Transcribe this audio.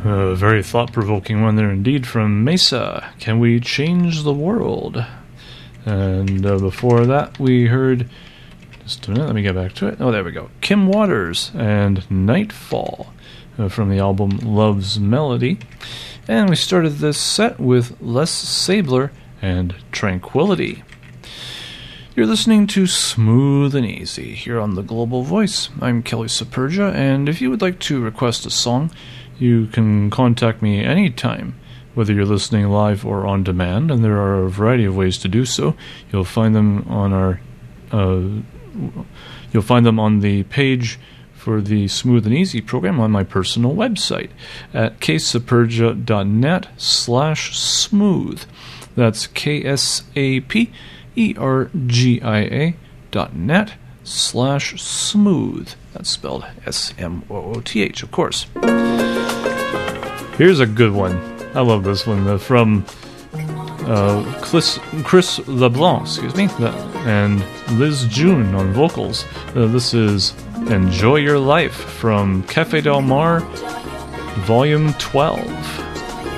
A very thought-provoking one there indeed from Mesa. Can we change the world? And before that, we heard... Just a minute, let me get back to it. Oh, there we go. Kim Waters and Nightfall from the album Love's Melody. And we started this set with Les Sabler and Tranquility. You're listening to Smooth and Easy here on The Global Voice. I'm Kelly Supergia, and if you would like to request a song, you can contact me anytime, whether you're listening live or on demand, and there are a variety of ways to do so. You'll find them on the page for the Smooth and Easy program on my personal website at ksupergia.net/smooth. That's KSAPERGIA.net/smooth. That's spelled SMOOTH, of course. Here's a good one. I love this one from Chris LeBlanc, and Liz June on vocals. This is Enjoy Your Life from Cafe Del Mar, Volume 12.